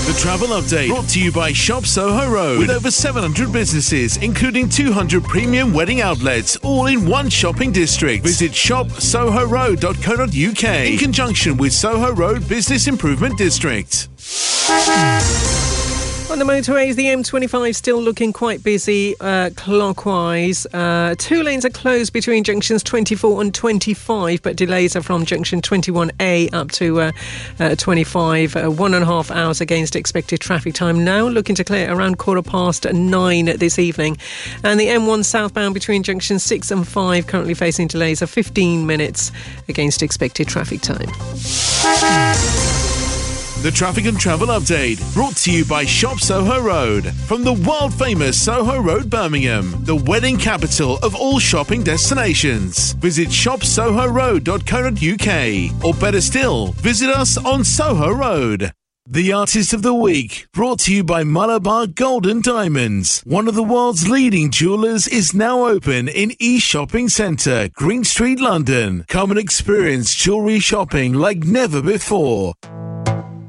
The travel update brought to you by Shop Soho Road. With over 700 businesses, including 200 premium wedding outlets, all in one shopping district. Visit shopsohoroad.co.uk in conjunction with Soho Road Business Improvement District. On the motorways, the M25 still looking quite busy clockwise. 2 lanes are closed between junctions 24 and 25, but delays are from junction 21A up to 25. 1.5 hours against expected traffic time now. Looking to clear around 9:15 this evening. And the M1 southbound between junctions 6 and 5 currently facing delays of 15 minutes against expected traffic time. The traffic and travel update brought to you by Shop Soho Road. From the world-famous Soho Road, Birmingham, the wedding capital of all shopping destinations. Visit shopsohoroad.co.uk, or better still, visit us on Soho Road. The Artist of the Week, brought to you by Malabar Gold and Diamonds. One of the world's leading jewellers is now open in East Shopping Centre, Green Street, London. Come and experience jewellery shopping like never before.